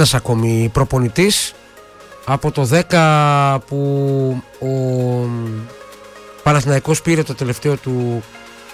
ένας ακόμη προπονητής. Από το 10 που ο Παναθηναϊκός πήρε το τελευταίο του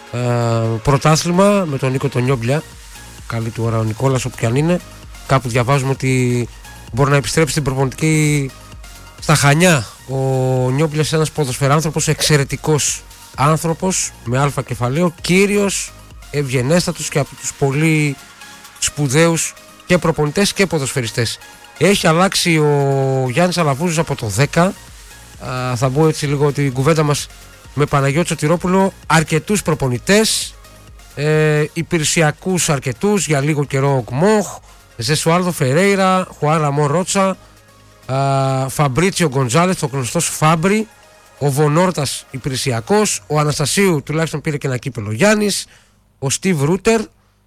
πρωτάθλημα με τον Νίκο τον Νιόμπλια, καλή του ώρα ο Νικόλας όπου κι αν είναι, κάπου διαβάζουμε ότι μπορεί να επιστρέψει στην προπονητική στα Χανιά. Ο Νιόμπλιας είναι ένας ποδοσφαιράνθρωπος, εξαιρετικός άνθρωπος με αλφα κεφαλαίο, κύριος, ευγενέστατος και από τους πολύ σπουδαίους και προπονητές και ποδοσφαιριστές. Έχει αλλάξει ο Γιάννης Αλαβούζος από το 10. Θα μπω έτσι λίγο την κουβέντα μας με Παναγιώτη Σωτηρόπουλο. Αρκετούς προπονητές, υπηρεσιακούς αρκετούς, για λίγο καιρό ο Κμόχ, Ζεσουάλδο Φερέιρα, Χουάν Ραμόν Ρότσα, Φαμπρίτσιο Γκοντζάλες, το γνωστός Φάμπρι, ο Βονόρτας υπηρεσιακός, ο Αναστασίου τουλάχιστον πήρε και ένα κύπελο Γιάννης, ο Στίβ Ρούτερ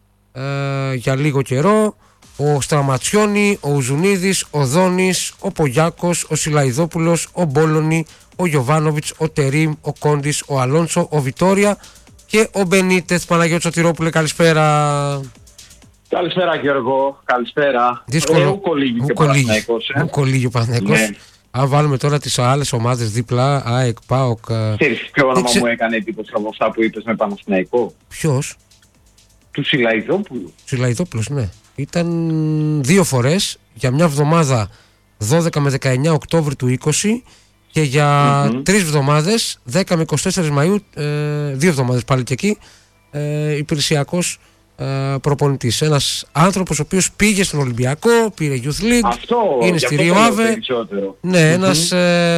για λίγο καιρό, ο Στραματσιόνι, ο Ουζουνίδης, ο Δόνης, ο Πογιάκος, ο Σιλαϊδόπουλος, ο Μπόλωνη, ο Γιοβάνοβιτς, ο Τερίμ, ο Κόντις, ο Αλόνσο, ο Βιτόρια και ο Μπενίτεθ. Παναγιώτη Σωτηρόπουλε, καλησπέρα. Καλησπέρα Γιώργο, καλησπέρα. Δύσκολο. Ουκολίγη ο Παναθηναϊκός. Ναι. Αν βάλουμε τώρα τις άλλες ομάδες δίπλα, ΑΕΚ, ΠΑΟΚ. Ξέρεις ποιο όνομα μου έκανε εντύπωση από αυτά που είπες με Παναθηναϊκό? Ποιος? Του Σιλαϊδόπουλου. Σιλαϊδόπουλος, ναι. Ήταν 2 φορές για μια εβδομάδα 12 με 19 Οκτώβρη του 20 και για 3 εβδομάδες 10 με 24 Μαΐου, 2 εβδομάδες πάλι και εκεί, υπηρεσιακός προπονητής. Ένας άνθρωπος ο οποίος πήγε στον Ολυμπιακό, πήρε Youth League, αυτό, είναι στη Ρίο Άβε. Ναι, ένας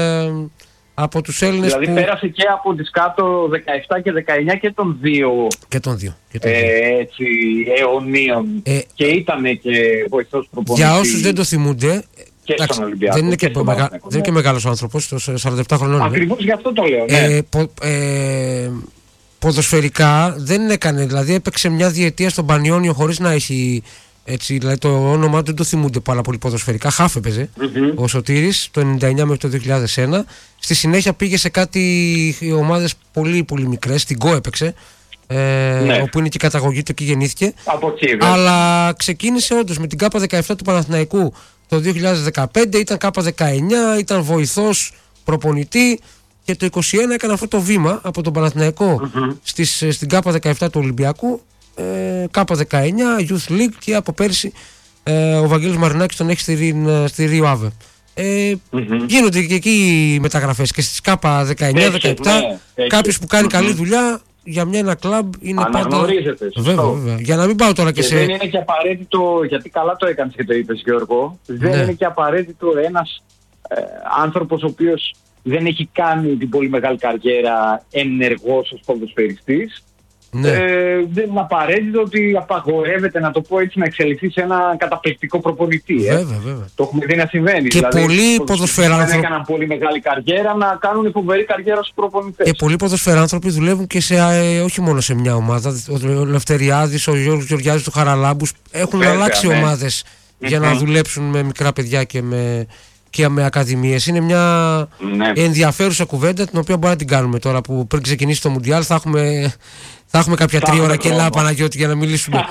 από τους Έλληνες δηλαδή που... πέρασε και από τις κάτω 17 και 19 και των δύο. Και των δύο. Έτσι, αιωνίων. Και ήταν και βοηθός προπονητής. Για όσους δεν το θυμούνται, και στον Ολυμπιακό. Δεν είναι και μεγάλος άνθρωπος, το 47 χρονών. Ακριβώς γι' αυτό το λέω. Ναι. Ποδοσφαιρικά δεν έκανε, δηλαδή έπαιξε μια διετία στον Πανιόνιο χωρίς να έχει, έτσι, δηλαδή το όνομά του δεν το θυμούνται πάρα πολύ ποδοσφαιρικά. Χάφ έπαιζε ο Σωτήρης το 99 μέχρι το 2001. Στη συνέχεια πήγε σε κάτι ομάδες πολύ πολύ μικρές, στην ΚΟ έπαιξε, όπου είναι και η καταγωγή του, εκεί γεννήθηκε. Αλλά ξεκίνησε όντως με την ΚΑΠΑ 17 του Παναθηναϊκού το 2015, ήταν ΚΑΠΑ 19, ήταν βοηθός προπονητή. Και το 21 έκανε αυτό το βήμα από τον Παναθηναϊκό στην ΚΑΠΑ 17 του Ολυμπιακού, ΚΑΠΑ 19, Youth League, και από πέρσι ο Βαγγέλης Μαρινάκης τον έχει στη Ρίο Άβε. Γίνονται και εκεί μεταγραφές και στις ΚΑΠΑ 19-17. Κάποιος που κάνει καλή δουλειά για ένα κλαμπ είναι αναγνωρίζεται. Βέβαια. Για να μην πάω τώρα και σε... Δεν είναι και απαραίτητο, γιατί καλά το έκανες και το είπες Γιώργο, δεν είναι και απαραίτητο ένας άνθρωπος ο οποίος δεν έχει κάνει την πολύ μεγάλη καριέρα ενεργός ως ποδοσφαιριστής. Ναι. Δεν είναι απαραίτητο ότι απαγορεύεται, να το πω έτσι, να εξελιχθεί σε ένα καταπληκτικό προπονητή. Βέβαια. Το έχουμε δει να συμβαίνει. Και δηλαδή, πολλοί ποδοσφαιράνθρωποι δεν έκαναν πολύ μεγάλη καριέρα να κάνουν φοβερή καριέρα στους προπονητές. Και πολλοί ποδοσφαιράνθρωποι δουλεύουν και σε, όχι μόνο σε μια ομάδα. Ο Λευτεριάδης, ο Γιώργος Γεωργιάδης του Χαραλάμπους έχουν αλλάξει ομάδες για να δουλέψουν με μικρά παιδιά και με ακαδημίες. Είναι μια ενδιαφέρουσα κουβέντα, την οποία μπορεί να την κάνουμε τώρα που πριν ξεκινήσει το Μουντιάλ. Θα έχουμε κάποια 3 ώρα κελά, Παναγιώτη, για να μιλήσουμε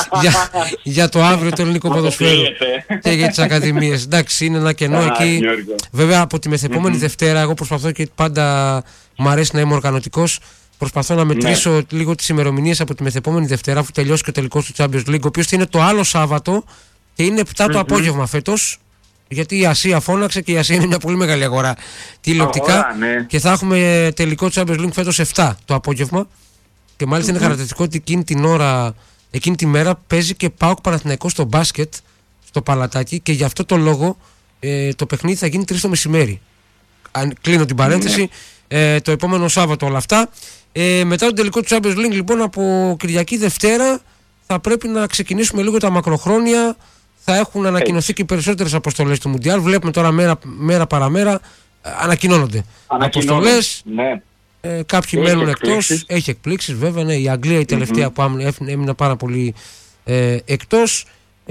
για το αύριο το ελληνικό ποδοσφαίρο και για τις ακαδημίες. Εντάξει, είναι ένα κενό εκεί. Βέβαια από τη μεθεπόμενη Δευτέρα, εγώ προσπαθώ, και πάντα μου αρέσει να είμαι οργανωτικός, προσπαθώ να μετρήσω λίγο τις ημερομηνίες από τη μεθεπόμενη Δευτέρα, αφού τελειώσει και ο τελικός του Champions League, ο οποίος είναι το άλλο Σάββατο και είναι 7 το απόγευμα φέτος. Γιατί η Ασία φώναξε και η Ασία είναι μια πολύ μεγάλη αγορά τηλεοπτικά, και θα έχουμε τελικό Champions League φέτος 7 το απόγευμα. Και μάλιστα είναι χαρακτηριστικό ότι εκείνη τη μέρα παίζει και ΠΑΟΚ Παναθηναϊκός στο μπάσκετ στο Παλατάκι, και γι' αυτό το λόγο το παιχνίδι θα γίνει 3 το μεσημέρι. Κλείνω την παρένθεση. Το επόμενο Σάββατο όλα αυτά. Μετά τον τελικό του Champions League, λοιπόν, από Κυριακή Δευτέρα θα πρέπει να ξεκινήσουμε λίγο τα μακροχρόνια. Θα έχουν ανακοινωθεί και οι περισσότερες αποστολές του Μουντιάλ. Βλέπουμε τώρα μέρα παραμέρα ανακοινώνονται αποστολές. Κάποιοι μένουν εκτός. Έχει εκπλήξεις, βέβαια. Ναι, η Αγγλία η τελευταία που έμεινε πάρα πολύ εκτός.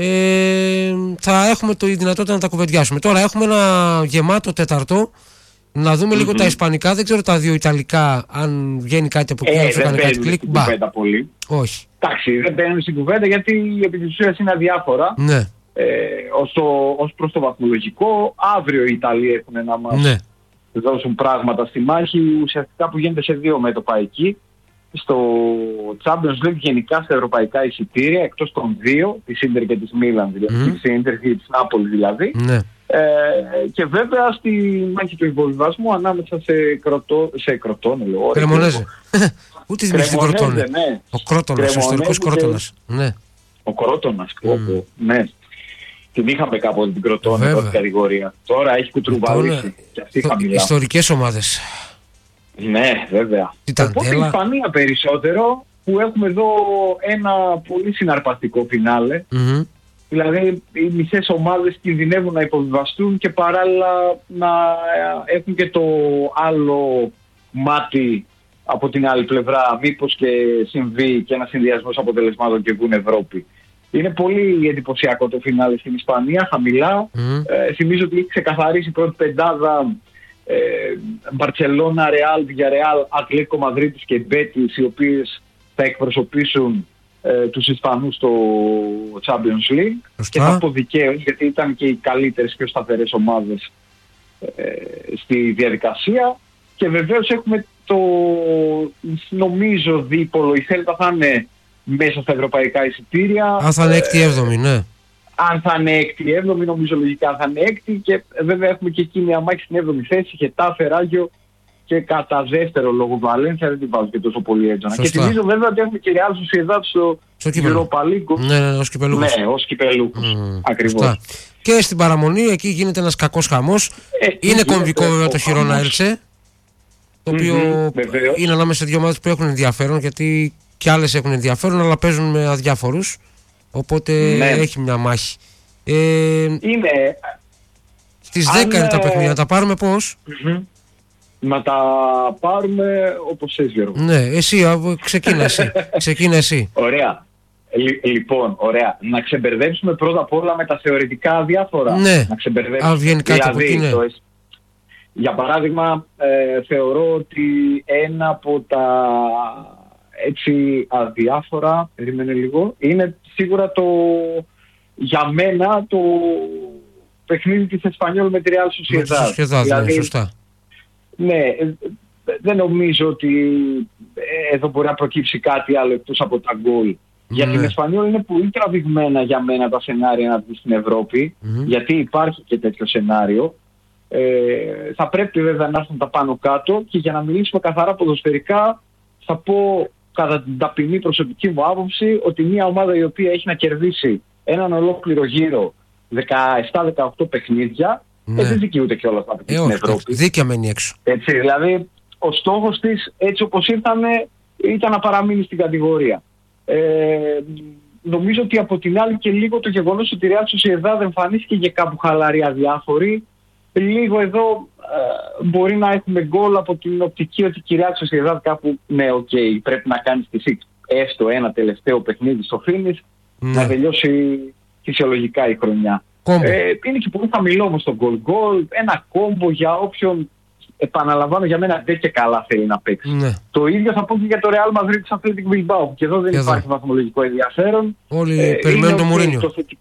Θα έχουμε τη δυνατότητα να τα κουβεντιάσουμε. Τώρα έχουμε ένα γεμάτο τέταρτο. Να δούμε λίγο τα ισπανικά. Δεν ξέρω τα 2 ιταλικά, αν βγαίνει κάτι από εκεί. Δεν μπαίνουν στην κουβέντα πολύ. Όχι. Εντάξει, δεν μπαίνουν στην κουβέντα γιατί επί της ουσίας είναι αδιάφορα. Ναι. ως προς το βαθμολογικό. Αύριο οι Ιταλοί έχουν να μας δώσουν πράγματα στη μάχη, ουσιαστικά που γίνεται σε δύο μέτωπα εκεί. Στο Champions League, γενικά στα ευρωπαϊκά εισιτήρια, εκτός των δύο, της Ίντερ και της Μίλαν, δηλαδή της Ίντερ και της Νάπολη δηλαδή. Και βέβαια στη μάχη του υποβιβασμού ανάμεσα σε Κροτόνε, λέω. Κρεμονέζε. Ούτε θυμίζει Κροτόνε. Ναι. Ο Κρότονας, ο ιστορικός Κρότονας. Ναι. Ο Κρότονας, ναι. Την είχαμε κάποτε την Κροτόνε, πρώτη κατηγορία. Τώρα έχει κουτρουβαλίσει και αυτή χαμηλά. Ιστορικές ομάδες. Ναι, βέβαια. Οπότε η Ισπανία περισσότερο, που έχουμε εδώ ένα πολύ συναρπαστικό φινάλε. Δηλαδή οι μισές ομάδες κινδυνεύουν να υποβιβαστούν και παράλληλα να έχουν και το άλλο μάτι από την άλλη πλευρά, μήπως και συμβεί και ένα συνδυασμός αποτελεσμάτων και βγουν Ευρώπη. Είναι πολύ εντυπωσιακό το φινάλε στην Ισπανία, χαμηλά. Θυμίζω ότι έχει ξεκαθαρίσει η πρώτη πεντάδα Μπαρτσελώνα, Ρεάλ, Villarreal, Ατλέτικο Μαδρίτης και Μπέτις, οι οποίες θα εκπροσωπήσουν τους Ισπανούς στο Champions League. Και θα πω δικαίως, γιατί ήταν και οι καλύτερες και σταθερές ομάδες στη διαδικασία. Και βεβαίως έχουμε το, νομίζω, δίπολο. Η Θέλτα θα είναι μέσα στα ευρωπαϊκά εισιτήρια. Αν θα είναι 6η-7η, ναι. Αν θα είναι 6η-7η, νομίζω λογικά θα είναι 6η. Και βέβαια έχουμε και εκεί μια μάχη στην 7η θέση. Χετάφε, Ράγιο και κατά δεύτερο λόγο Βαλένθια, δεν την βάζω και τόσο πολύ έντονα. Σωστά. Και θυμίζω βέβαια ότι έχουμε και Real Sociedad στο Europa League. Ναι, ως κυπελούχος. Ναι, ως κυπελούχος. Ακριβώς. Σωστά. Και στην παραμονή εκεί γίνεται ένας κακός χαμός. Είναι κομβικό βέβαια το Χιρόνα Έλτσε, το οποίο είναι ανάμεσα σε δύο ομάδες που έχουν ενδιαφέρον, γιατί και άλλες έχουν ενδιαφέρον, αλλά παίζουν με αδιάφορους. Οπότε έχει μια μάχη. Είναι. Στις 10 είναι τα παιχνίδια, να τα πάρουμε πώς? Να τα πάρουμε όπως θες, Γιώργο. Ναι, εσύ, ξεκίνα εσύ. Ωραία. Λοιπόν, ωραία. Να ξεμπερδέψουμε πρώτα απ' όλα με τα θεωρητικά αδιάφορα. Ναι, να ξεμπερδέψουμε. αν βγαίνει κάτι από εκεί, ναι. Για παράδειγμα, θεωρώ ότι ένα από τα έτσι αδιάφορα, περίμενε λίγο, είναι σίγουρα για μένα το παιχνίδι της Εσπανιόλ με τη Real Sociedad. Δηλαδή, ναι, σωστά. Ναι, δεν νομίζω ότι εδώ μπορεί να προκύψει κάτι άλλο εκτός από τα γκολ. Για την Εσπανιόλ είναι πολύ τραβηγμένα για μένα τα σενάρια να βγει στην Ευρώπη, γιατί υπάρχει και τέτοιο σενάριο. Θα πρέπει βέβαια να έρθουν τα πάνω κάτω, και για να μιλήσουμε καθαρά ποδοσφαιρικά θα πω κατά την ταπεινή προσωπική μου άποψη ότι μια ομάδα η οποία έχει να κερδίσει έναν ολόκληρο γύρο 17-18 παιχνίδια, δεν δικαιούται κιόλας να πει στην Ευρώπη. Δίκαια μένει έξω. Έτσι, δηλαδή ο στόχος της, έτσι όπως ήρθανε, ήταν να παραμείνει στην κατηγορία. Νομίζω ότι από την άλλη και λίγο το γεγονός ότι η Real Sociedad εμφανίστηκε και κάπου χαλαρή αδιάφορη, λίγο εδώ μπορεί να έχουμε γκολ από την οπτική ότι η Real Sociedad κάπου, ναι, πρέπει να κάνει έστω ένα τελευταίο παιχνίδι στο finish, να τελειώσει φυσιολογικά η χρονιά. Είναι και πολύ χαμηλό όμως το γκολ. Ένα κόμπο για όποιον, επαναλαμβάνω, για μένα δεν και καλά θέλει να παίξει. Το ίδιο θα πω και για το Real Madrid της Athletic Bilbao, και εδώ δεν υπάρχει βαθμολογικό ενδιαφέρον. Όλοι περιμένουν το Μουρίνιο.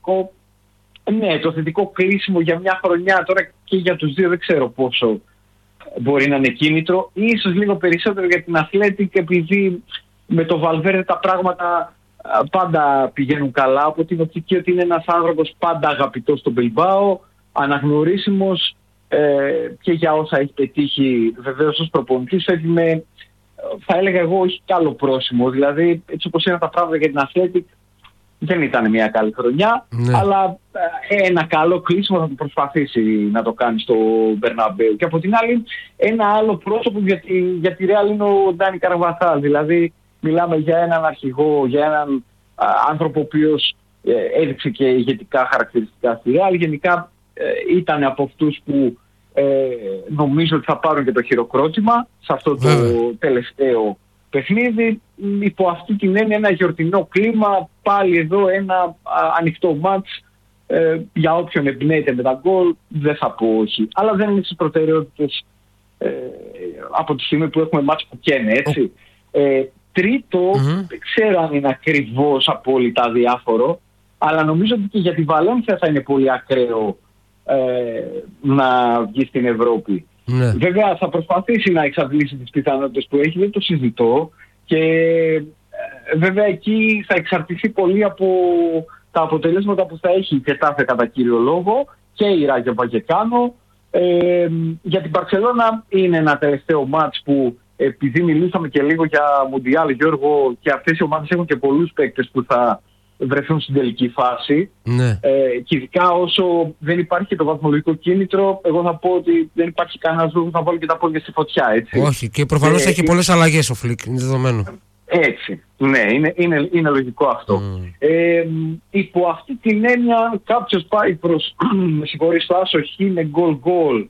Το θετικό κλείσιμο για μια χρονιά τώρα και για τους δύο δεν ξέρω πόσο μπορεί να είναι κίνητρο. Ίσως λίγο περισσότερο για την Athletic, επειδή με το Valverde τα πράγματα πάντα πηγαίνουν καλά, από την οπτική ότι είναι ένας άνθρωπος πάντα αγαπητός στον Bilbao, αναγνωρίσιμος και για όσα έχει πετύχει βεβαίως ως προπονητής, φεύγει με, θα έλεγα εγώ, όχι καλό πρόσημο. Δηλαδή έτσι όπως είναι τα πράγματα για την Athletic, δεν ήταν μια καλή χρονιά, αλλά ένα καλό κλείσιμο θα το προσπαθήσει να το κάνει στο Μπερναμπέου. Και από την άλλη, ένα άλλο πρόσωπο για τη Real είναι ο Ντάνι Καρβαθάλ. Δηλαδή μιλάμε για έναν αρχηγό, για έναν άνθρωπο ο οποίος έδειξε και ηγετικά χαρακτηριστικά στη Real. Γενικά ήταν από αυτούς που νομίζω ότι θα πάρουν και το χειροκρότημα σε αυτό το τελευταίο παιχνίδι. Υπό αυτή την έννοια ένα γιορτινό κλίμα, πάλι εδώ ένα ανοιχτό μάτς, για όποιον εμπνέεται με τα γκολ δεν θα πω όχι. Αλλά δεν είναι στις προτεραιότητες από τη στιγμή που έχουμε μάτς που καίνε, έτσι. Τρίτο, δεν ξέρω αν είναι ακριβώς απόλυτα αδιάφορο, Αλλά νομίζω ότι και για τη Βαλένθια θα είναι πολύ ακραίο να βγει στην Ευρώπη. Ναι. Βέβαια θα προσπαθήσει να εξαντλήσει τις πιθανότητες που έχει, δεν το συζητώ, και βέβαια εκεί θα εξαρτηθεί πολύ από τα αποτελέσματα που θα έχει η Χετάφε κατά κύριο λόγο και η Ράγιο Βαγεκάνο. Για την Μπαρσελόνα είναι ένα τελευταίο μάτς που, επειδή μιλήσαμε και λίγο για Μουντιάλ, Γιώργο, και αυτές οι ομάδες έχουν και πολλούς παίκτες που θα βρεθούν στην τελική φάση. Ναι. Και ειδικά όσο δεν υπάρχει και το βαθμολογικό κίνητρο, εγώ θα πω ότι δεν υπάρχει κανένας λόγος να βάλει και τα πόδια στη φωτιά, έτσι. Όχι, και προφανώς έχει πολλές αλλαγές ο Φλικ, είναι δεδομένο. Έτσι. Ναι, είναι λογικό αυτό. Υπό αυτή την έννοια, κάποιος πάει προς, το άσοχη με γκολ-γκολ,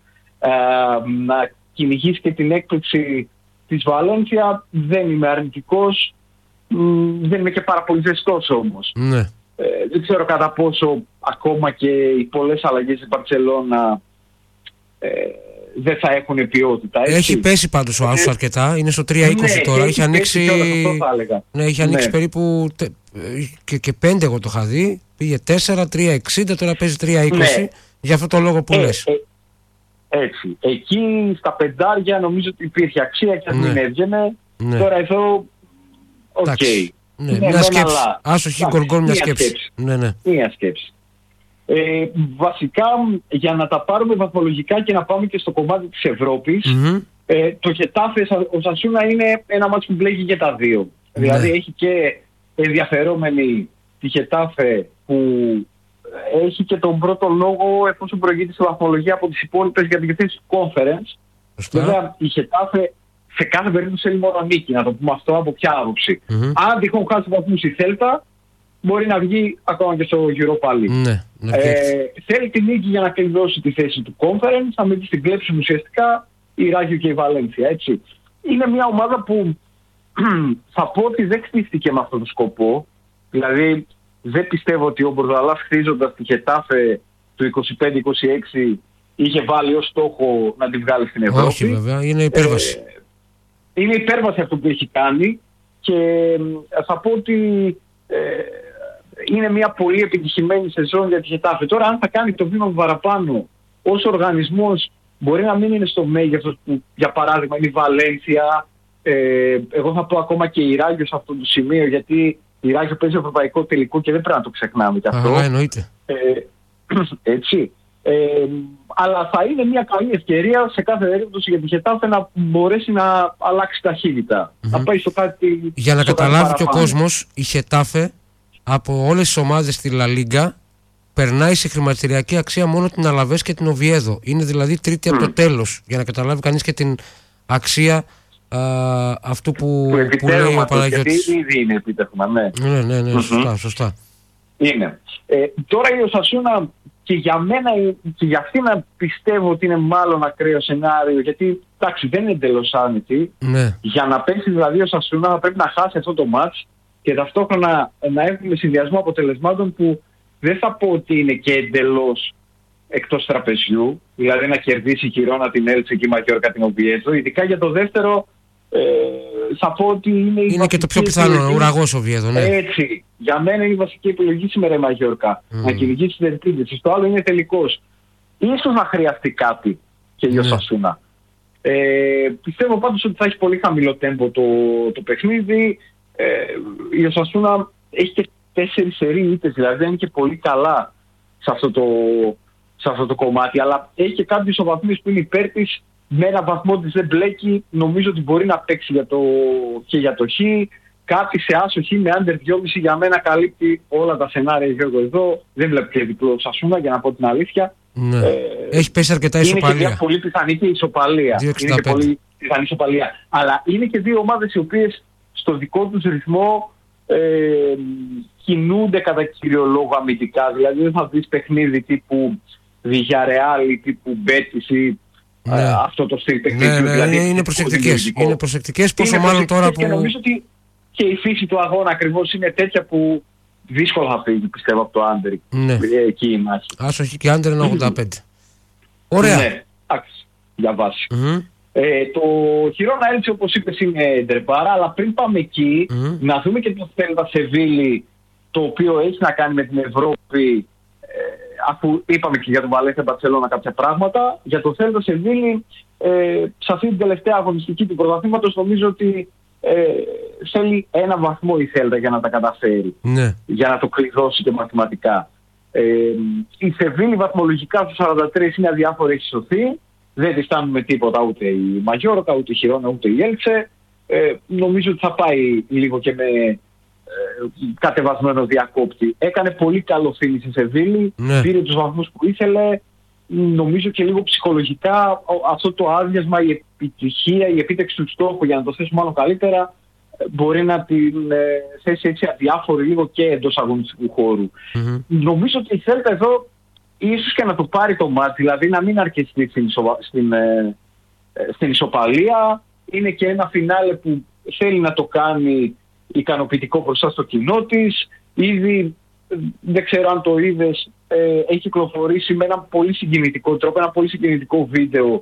να κυνηγήσει και την έκπληξη της Βαλένθια, δεν είμαι αρνητικός. Δεν είμαι και πάρα πολύ ζεστός όμως. Ναι. Δεν ξέρω κατά πόσο ακόμα και οι πολλές αλλαγές στην Μπαρσελόνα δεν θα έχουν ποιότητα. Έτσι. Έχει πέσει πάντως ο Άσος αρκετά, είναι στο 3-20 τώρα. Έχει ανοίξει, έχει ανοίξει περίπου και 5 εγώ το είχα δει. Πήγε 4-3-60, τώρα παίζει 3-20. Για αυτό το λόγο που λες. Έτσι. Εκεί στα πεντάρια νομίζω ότι υπήρχε αξία και αν δεν έβγαινε. Τώρα εδώ. Οκ. Ναι, μια σκέψη. Άσοχη γκολ, μια σκέψη. Μια σκέψη. Βασικά, για να τα πάρουμε βαθμολογικά και να πάμε και στο κομμάτι της Ευρώπης, το Χετάφε Οσασούνα είναι ένα μάτσο που μπλέκει και τα δύο. Δηλαδή έχει και ενδιαφερόμενη τη Χετάφε που έχει και τον πρώτο λόγο εφόσον προηγείται στη βαθμολογία από τις υπόλοιπες για την θέση του Conference. Βέβαια η Χετάφε σε κάθε περίπτωση θέλει μόνο νίκη, να το πούμε αυτό από ποια άποψη. Αν τυχόν χάσει βαθμούς η Θέλτα, μπορεί να βγει ακόμα και στο Europa League. Θέλει τη νίκη για να κλειδώσει τη θέση του Conference, να μην την κλέψουν ουσιαστικά η Ράγιο και η Βαλένθια. Έτσι. Είναι μια ομάδα που θα πω ότι δεν χτίστηκε με αυτόν τον σκοπό. Δηλαδή δεν πιστεύω ότι ο Μπορδαλάς χτίζοντας τη Χετάφε του 25-26 είχε βάλει ως στόχο να την βγάλει στην Ευρώπη. Όχι βέβαια, είναι υπέρβαση. Είναι υπέρβαση αυτό που έχει κάνει και θα πω ότι είναι μια πολύ επιτυχημένη σεζόν για τη Χετάφε. Τώρα αν θα κάνει το βήμα παραπάνω ως οργανισμός, μπορεί να μην είναι στο μέγεθος που για παράδειγμα είναι η Βαλένθια, εγώ θα πω ακόμα και η Ράγιο σε αυτό το σημείο, γιατί η Ράγιο παίζει ευρωπαϊκό τελικό και δεν πρέπει να το ξεχνάμε κι αυτό. Εννοείται. Έτσι. Αλλά θα είναι μια καλή ευκαιρία σε κάθε περίπτωση για τη Χετάφε να μπορέσει να αλλάξει ταχύτητα. Να πάει στο κάτι. Για να καταλάβει και ο κόσμος, η Χετάφε από όλες τις ομάδες στη Λα Λίγκα περνάει σε χρηματιστηριακή αξία μόνο την Αλαβές και την Οβιέδο. Είναι δηλαδή τρίτη από το τέλος. Για να καταλάβει κανείς και την αξία αυτού που λέει ο Παναγιώτης. Γιατί ήδη είναι επίτευγμα, ναι, σωστά. Είναι. Τώρα η Οσασούνα και για μένα και για αυτή να πιστεύω ότι είναι μάλλον ακραίο σενάριο, γιατί εντάξει δεν είναι εντελώς άνετη. Για να πέσει δηλαδή ο Οσασούνα θα πρέπει να χάσει αυτό το μάτς και ταυτόχρονα να έχουμε συνδυασμό αποτελεσμάτων που δεν θα πω ότι είναι και εντελώς εκτός τραπεζιού, δηλαδή να κερδίσει η Χιρόνα την Έλτσε και η Μαγιόρκα την Οβιέδο. Ειδικά για το δεύτερο θα πω ότι είναι και το πιο πιθανό, ουραγός Οβιέδο. Ναι. Έτσι, για μένα είναι η βασική επιλογή σήμερα η Μαγιόρκα. Να κυνηγήσει την Ελπίδες. Το άλλο είναι τελικός. Ίσως να χρειαστεί κάτι και η Οσασούνα. Πιστεύω πάντως ότι θα έχει πολύ χαμηλό τέμπο το παιχνίδι. Η Οσασούνα έχει και 4 σερί ήττες, δηλαδή δεν είναι και πολύ καλά σε αυτό το κομμάτι, αλλά έχει και κάποιους ισοβαθμίες που είναι υπέρ της. Με ένα βαθμό της δεν μπλέκει, νομίζω ότι μπορεί να παίξει και για το Χ. Κάτι σε άσο Χ με under 2,5 για μένα καλύπτει όλα τα σενάρια, Γιώργο, εδώ. Δεν βλέπω και διπλό Σασούνα, για να πω την αλήθεια. Ναι. Έχει πέσει αρκετά ισοπαλία. Είναι και μια πολύ πιθανή και ισοπαλία. Είναι και πολύ πιθανή ισοπαλία. Αλλά είναι και δύο ομάδες οι οποίες στο δικό τους ρυθμό κινούνται κατά κύριο λόγο αμυντικά. Δηλαδή δεν θα δεις παιχνίδι τύπου Villarreal, τύπου Betis ή αυτό το στυλ παιχνιδιού. Ναι, δηλαδή είναι προσεκτικές. Πόσο μάλλον τώρα που. Και νομίζω ότι και η φύση του αγώνα ακριβώς είναι τέτοια που δύσκολα θα φύγει, πιστεύω, από το άντερ. Ναι. Εκεί η μάχη. Άσο έχει και άντερ 85. Ωραία. Ναι, εντάξει, για βάση. Το Χιρόνα Έλτσε, όπως είπες, είναι ντερμπάρα, αλλά πριν πάμε εκεί, να δούμε και το Θέλτα Σεβίλη, το οποίο έχει να κάνει με την Ευρώπη, αφού είπαμε και για τον Βαλένθια Μπαρσελόνα κάποια πράγματα. Για το Celta Σεβίλη, σε αυτή την τελευταία αγωνιστική του πρωταθλήματος, νομίζω ότι θέλει ένα βαθμό η Celta για να τα καταφέρει. Ναι. Για να το κλειδώσει και μαθηματικά. Η Σεβίλη βαθμολογικά στους 43 είναι αδιάφορη, έχει σωθεί. Δεν τη στάνουμε τίποτα ούτε η Μαγιόρκα, ούτε η Χιρόνα, ούτε η Έλτσε. Νομίζω ότι θα πάει λίγο και με κατεβασμένο διακόπτη. Έκανε πολύ καλό φίλη στη Σεβίλη, πήρε τους βαθμούς που ήθελε. Νομίζω και λίγο ψυχολογικά αυτό το άδειασμα, η επιτυχία, η επίτευξη του στόχου, για να το θέσουμε μάλλον καλύτερα, μπορεί να την θέσει έτσι αδιάφορη λίγο και εντός αγωνιστικού χώρου. Νομίζω ότι η Celta εδώ ίσως και να το πάρει το μάτι, δηλαδή να μην αρκεστεί στην ισοπαλία. Είναι και ένα φινάλε που θέλει να το κάνει ικανοποιητικό μπροστά στο κοινό της. Ήδη, δεν ξέρω αν το είδες, έχει κυκλοφορήσει με έναν πολύ συγκινητικό τρόπο, ένα πολύ συγκινητικό βίντεο,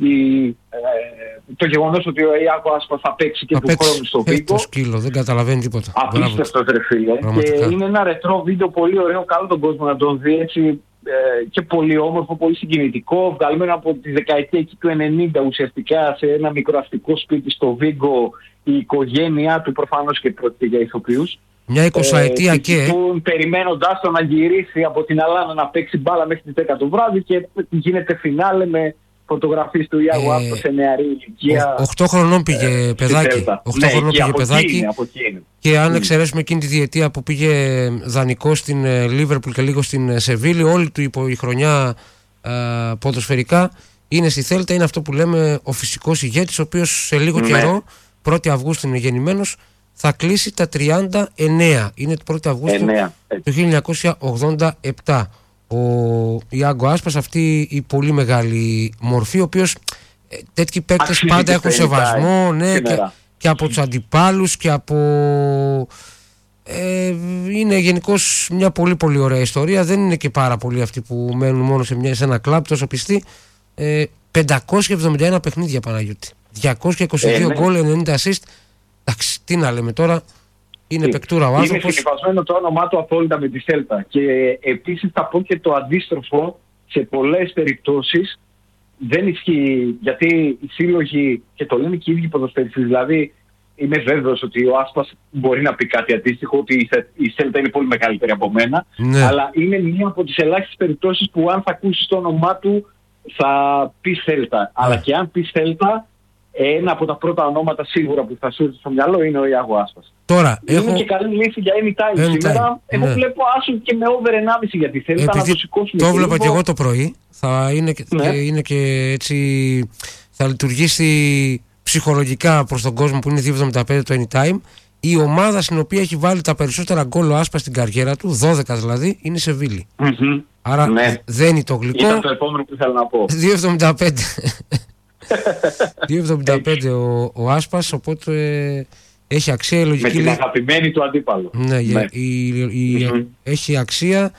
το γεγονός ότι ο Ιάκο Άσπας θα παίξει και του χρόνου στο βίντεο. Το σκύλο, δεν καταλαβαίνει τίποτα. Απίστευτο ρε φίλε. Και είναι ένα ρετρό βίντεο πολύ ωραίο, καλό τον κόσμο να τον δει έτσι, και πολύ όμορφο, πολύ συγκινητικό, βγαλμένο από τη δεκαετία εκεί του 90 ουσιαστικά, σε ένα μικροαστικό σπίτι στο Βίγκο, η οικογένειά του, προφανώς και πρόκειται για ηθοποιούς. Μια 20ετία και περιμένοντάς το να γυρίσει από την Αλάνα να παίξει μπάλα μέχρι τις 10 το βράδυ, και γίνεται φινάλε με φωτογραφίες του Ιάγου Άσπα σε νεαρή ηλικία. 8 χρονών πήγε παιδάκι. 8 χρονών πήγε παιδάκι. Και αν εξαιρέσουμε εκείνη τη διετία που πήγε δανεικό στην Λίβερπουλ και λίγο στην Σεβίλη, όλη του η χρονιά ποδοσφαιρικά είναι στη Θέλτα. Είναι αυτό που λέμε ο φυσικός ηγέτης, ο οποίος σε λίγο καιρό, 1η Αυγούστου είναι γεννημένος, θα κλείσει τα 39. Είναι το 1η Αυγούστου του 1987. Ο Ιάγκο Άσπας, αυτή η πολύ μεγάλη μορφή, ο οποίος τέτοιοι παίκτες πάντα έχουν σεβασμό, και από τους αντιπάλους και από... είναι γενικώς μια πολύ πολύ ωραία ιστορία. Δεν είναι και πάρα πολλοί αυτοί που μένουν μόνο σε ένα κλαμπ τόσο πιστοί. 571 παιχνίδια, Παναγιώτη, 222 γκολ, 90 assist. Εντάξει, τι να λέμε τώρα. Είναι παικτούρα ο άνθρωπος. Είναι συνυφασμένο το όνομά του απόλυτα με τη Σέλτα. Και επίσης θα πω και το αντίστροφο, σε πολλές περιπτώσεις δεν ισχύει, γιατί οι σύλλογοι, και το λένε και οι ίδιοι ποδοσφαιριστές, δηλαδή είμαι βέβαιος ότι ο Άσπας μπορεί να πει κάτι αντίστοιχο, ότι η Σέλτα είναι πολύ μεγαλύτερη από μένα, αλλά είναι μία από τις ελάχιστες περιπτώσεις που αν θα ακούσεις το όνομά του θα πει Σέλτα. Αλλά και αν πει Σέλτα, ένα από τα πρώτα ονόματα σίγουρα που θα σου έρθει στο μυαλό είναι ο Ιάγο Άσπας. Τώρα, είναι και καλή λύση για anytime σήμερα. Εγώ βλέπω άσο και με over 1,5 γιατί θέλει να το σηκώσουμε. Το βλέπα και εγώ το πρωί. Θα είναι και έτσι, θα λειτουργήσει ψυχολογικά προς τον κόσμο, που είναι 2,75 το anytime. Η ομάδα στην οποία έχει βάλει τα περισσότερα γκολ ο Άσπας στην καριέρα του, 12 δηλαδή, είναι η Σεβίλη. Άρα δεν είναι το γλυκό. Ήταν το επόμενο που ήθελα να πω. 2,75 ο Άσπας, οπότε έχει αξία η λογική. Με την αγαπημένη του αντίπαλο. Ναι. Έχει αξία,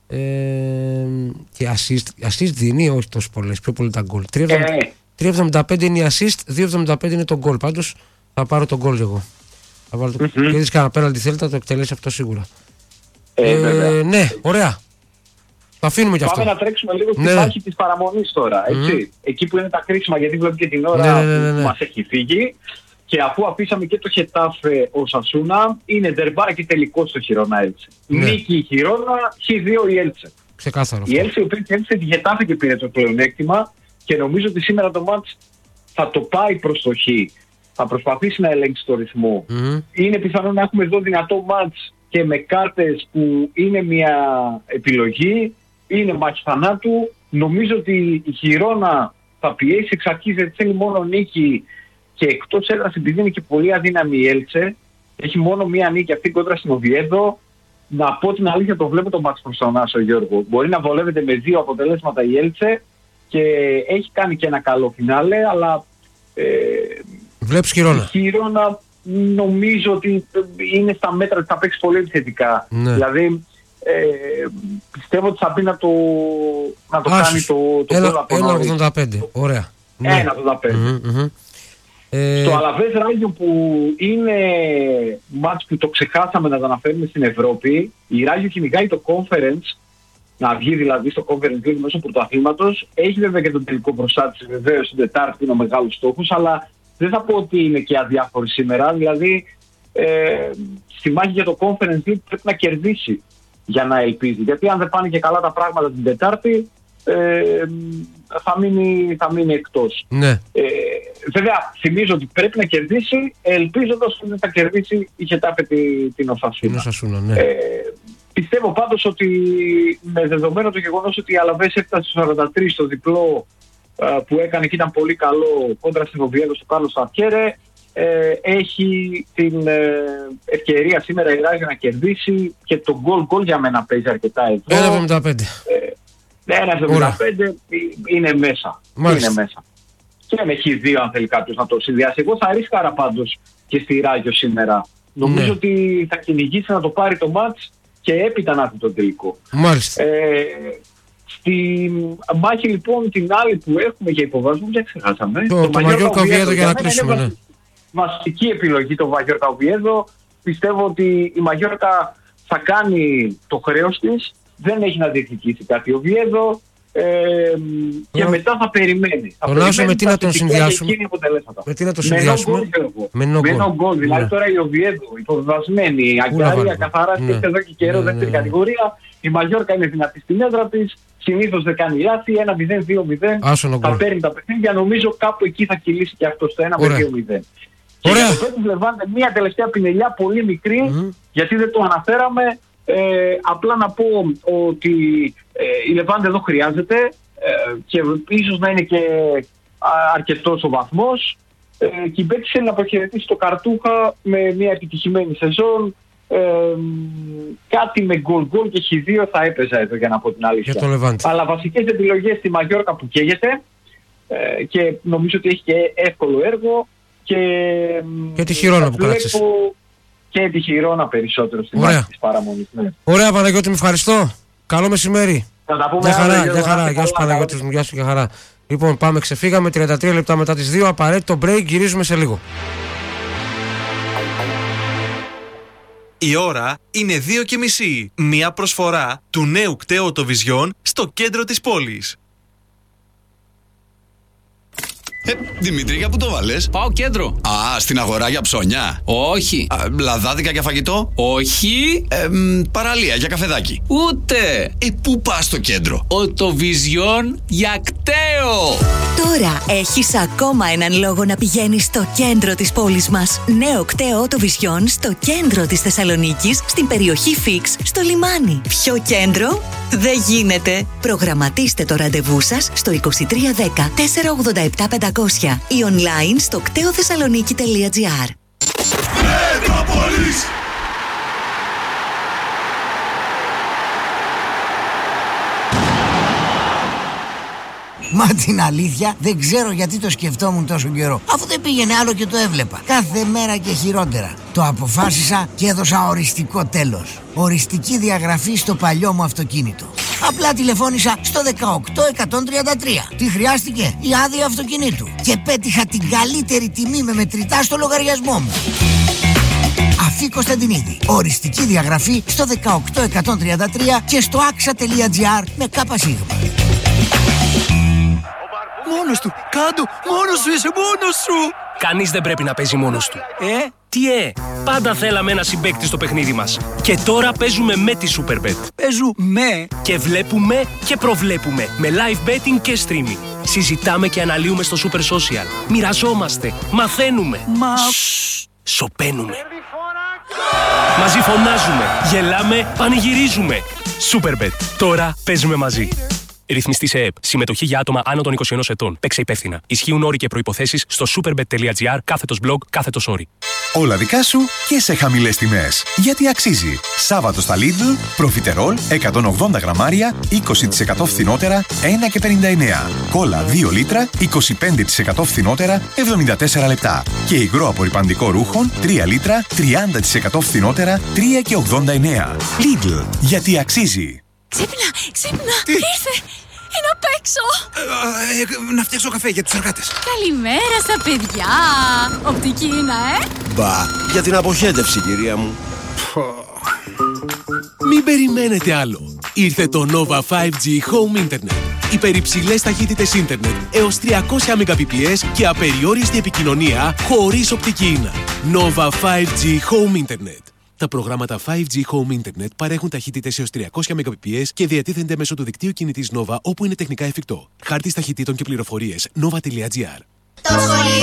και assist δίνει, όχι τόσο πολλές, πιο πολύ τα γκολ. 3,75 είναι η assist, 2,75 είναι το γκολ. Πάντως θα πάρω το γκολ εγώ. Θα πάρω το... Και δεις κανένα πέναλτι θέλει, θα το εκτελέσει αυτό σίγουρα. Ναι, ωραία. Το αφήνουμε κι αυτό. Πάμε να τρέξουμε λίγο στη φάση της παραμονής τώρα. Έτσι. Εκεί που είναι τα κρίσιμα, γιατί βλέπουμε και την ώρα που μας έχει φύγει. Και αφού αφήσαμε και το Χετάφε Οσασούνα, είναι ντερμπάκι τελικό στο Χιρόνα Έλτσε. Νίκη η Χιρόνα, Χ2 η Έλτσε. Ξεκάθαρο. Η Έλτσε, η οποία κέρδισε τη Χετάφε και πήρε το πλεονέκτημα, και νομίζω ότι σήμερα το μάτς θα το πάει προς το Χ. Θα προσπαθήσει να ελέγξει το ρυθμό. Είναι πιθανό να έχουμε εδώ δυνατό μάτς και με κάρτες που είναι μια επιλογή, είναι μάχη θανάτου. Νομίζω ότι η Χιρόνα θα πιέσει εξ αρχής, γιατί θέλει μόνο νίκη, και εκτός έδρας, επειδή είναι και πολύ αδύναμη η Έλτσε, έχει μόνο μία νίκη αυτή κόντρα στην Οβιέδο. Να πω την αλήθεια, το βλέπω το μάτς προς τον Άσο, Γιώργο. Μπορεί να βολεύεται με 2 αποτελέσματα η Έλτσε και έχει κάνει και ένα καλό φινάλε, αλλά βλέπεις Χιρόνα. Η Χιρόνα νομίζω ότι είναι στα μέτρα ότι θα παίξει πολύ επιθετικά. Δηλαδή πιστεύω ότι θα πει να το κάνει το γκολ από νωρίς. 1,85. Ωραία. 1,85. Στο Αλαβές Ράγιο, που είναι μάτς που το ξεχάσαμε να το αναφέρουμε στην Ευρώπη, η Ράγιο κυνηγάει το Conference, να βγει δηλαδή στο Conference League μέσω πρωταθλήματος. Έχει βέβαια και τον τελικό μπροστά της, βεβαίως την Τετάρτη είναι ο μεγάλος στόχος, αλλά δεν θα πω ότι είναι και αδιάφορη σήμερα. Δηλαδή στη μάχη για το Conference League πρέπει να κερδίσει για να ελπίζει. Γιατί αν δεν πάνε και καλά τα πράγματα την Τετάρτη, θα μείνει εκτός. Ναι. Βέβαια, θυμίζω ότι πρέπει να κερδίσει, ελπίζοντας ότι δεν θα κερδίσει η Χετάφε την Οσασούνα. Ναι. Πιστεύω πάντως ότι με δεδομένο το γεγονός ότι η Αλαβές έφτασε στο 43 στο διπλό που έκανε και ήταν πολύ καλό κόντρα στην Οβιέδο στο Κάρλος Ταρκέρε, έχει την ευκαιρία σήμερα η Ράγιο να κερδίσει και το γκολ για μένα παίζει αρκετά εδώ. 1,75. 1,75 είναι μέσα. Είναι μέσα. Και με Χ2 αν θέλει κάποιος να το συνδυάσει. Εγώ θα ρίσκαρα πάντως και στη Ράγιο σήμερα. Νομίζω ότι θα κυνηγήσει να το πάρει το μάτς και έπειτα να έρθει το τελικό. Μάλιστα. Στη μάχη λοιπόν την άλλη που έχουμε για υποβάσμους, δεν ξεχάσαμε. Το Μαγιόρκα Οβιέδο για να κλείσουμε. Είναι βασική επιλογή το Μαγιόρκα Οβιέδο. Πιστεύω ότι η Μαγιόρκα θα κάνει το χρέος της. Δεν έχει να διεκδικήσει κάτι ο Οβιέδο. Και μετά θα περιμένει. Με τι να τον συνδυάσουμε. Με τι να τον συνδυάσουμε. Με ένα γκολ. Δηλαδή τώρα η Οβιέδο υποβιβασμένη, η Αγκάρια καθαρά και εδώ και καιρό δεύτερη κατηγορία. Η Μαγιόρκα είναι δυνατή στην έδρα της. Συνήθως δεν κάνει λάθη. 1-0, 2-0. Θα παίρνει τα παιχνίδια. Νομίζω κάπου εκεί θα κυλήσει και αυτό στο 1-2-0. Και για το Πέτης Λεβάντε μια τελευταία πινελιά πολύ μικρή, γιατί δεν το αναφέραμε. Απλά να πω ότι η Λεβάντε εδώ χρειάζεται και ίσως να είναι και αρκετός ο βαθμός, και η Μπέτης θέλει να αποχαιρετήσει το Καρτούχα με μια επιτυχημένη σεζόν. Κάτι με γκολ και Χ2 θα έπαιζα εδώ, για να πω την αλήθεια. Αλλά βασικές επιλογές στη Μαγιόρκα που καίγεται και νομίζω ότι έχει και εύκολο έργο, και τη Χιρόνα που κράτησες. Και τη Χιρόνα περισσότερο στη μάχη της παραμονής. Ναι. Ωραία Παναγιώτη, με ευχαριστώ. Καλό μεσημέρι. Θα τα πούμε. Γεια χαρά. Γεια σου Παναγιώτη μου, γεια σου, γεια χαρά. Λοιπόν, πάμε, ξεφύγαμε 33 λεπτά μετά τις 2. Απαραίτητο break, γυρίζουμε σε λίγο. Η ώρα είναι 2:30. Μια προσφορά του νέου κταίου Οτοβιζιόν στο κέντρο της πόλης. Δημήτρη, για πού το βάλες? Πάω κέντρο. Α, στην αγορά για ψώνια? Όχι. Λαδάδικα για φαγητό? Όχι. Παραλία για καφεδάκι? Ούτε. Πού πας στο κέντρο? Οτοβιζιόν για κταίο. Τώρα έχεις ακόμα έναν λόγο να πηγαίνεις στο κέντρο της πόλης μας. Νέο κταίο Οτοβιζιόν στο κέντρο της Θεσσαλονίκης, στην περιοχή Φίξ, στο λιμάνι. Πιο κέντρο δεν γίνεται. Προγραμματίστε το ραντεβού σας στο 2310 487 500 ή online στο κτεοθεσσαλονίκη.gr. Μετρόπολης! Μα την αλήθεια δεν ξέρω γιατί το σκεφτόμουν τόσο καιρό, αφού δεν πήγαινε άλλο και το έβλεπα κάθε μέρα και χειρότερα. Το αποφάσισα και έδωσα οριστικό τέλος. Οριστική διαγραφή στο παλιό μου αυτοκίνητο. Απλά τηλεφώνησα στο 18133. Τι χρειάστηκε? Η άδεια αυτοκινήτου. Και πέτυχα την καλύτερη τιμή με μετρητά στο λογαριασμό μου. Αφή Κωνσταντινίδη. Οριστική διαγραφή στο 18133 και στο axa.gr με ΚΣ. Μόνος του, κάτω, μόνος σου, είσαι μόνος σου. Κανείς δεν πρέπει να παίζει μόνος του. Τι πάντα θέλαμε ένα συμπαίκτη στο παιχνίδι μας. Και τώρα παίζουμε με τη Superbet. Παίζουμε. Και βλέπουμε και προβλέπουμε με live betting και streaming. Συζητάμε και αναλύουμε στο Super Social. Μοιραζόμαστε, μαθαίνουμε. Σωπαίνουμε. Μαζί φωνάζουμε, γελάμε, πανηγυρίζουμε. Superbet. Τώρα παίζουμε μαζί. Ρυθμιστή σε ΕΕΠ. Συμμετοχή για άτομα άνω των 21 ετών. Παίξε υπεύθυνα. Ισχύουν όροι και προϋποθέσεις στο superbet.gr/blog/όροι. Όλα δικά σου και σε χαμηλές τιμές. Γιατί αξίζει. Σάββατο στα Lidl, προφιτερόλ 180 γραμμάρια, 20% φθηνότερα, 1,59. Κόλλα 2 λίτρα, 25% φθηνότερα, 74 λεπτά. Και υγρό απορρυπαντικό ρούχων, 3 λίτρα, 30% φθηνότερα, 3,89. Lidl. Γιατί αξίζει. Ξύπνα! Τι? να παίξω! Να φτιάξω καφέ για τους εργάτες. Καλημέρα στα παιδιά! Οπτική είναι, Μπα, για την αποχέτευση, κυρία μου. Μην περιμένετε άλλο. Ήρθε το Nova 5G Home Internet. Υπερυψηλές ταχύτητες ίντερνετ έως 300 Mbps και απεριόριστη επικοινωνία χωρίς οπτική ίνα. Nova 5G Home Internet. Τα προγράμματα 5G Home Internet παρέχουν ταχύτητες έως 300 Mbps και διατίθενται μέσω του δικτύου κινητής Nova όπου είναι τεχνικά εφικτό. Χάρτης ταχυτήτων και πληροφορίες nova.gr. Το σχολείο